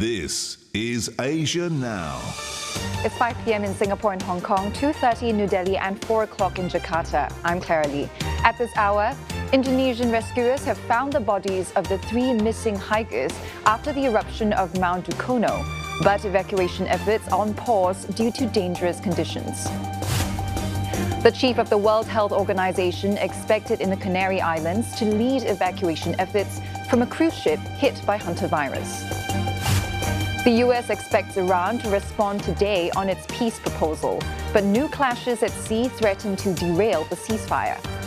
This is Asia Now. It's 5 p.m. in Singapore and Hong Kong, 2:30 in New Delhi and 4 o'clock in Jakarta. I'm Clara Lee. At this hour, Indonesian rescuers have found the bodies of the 3 missing hikers after the eruption of Mount Dukono, but evacuation efforts on pause due to dangerous conditions. The chief of the World Health Organization expected in the Canary Islands to lead evacuation efforts from a cruise ship hit by hantavirus. The U.S. expects Iran to respond today on its peace proposal, but new clashes at sea threaten to derail the ceasefire.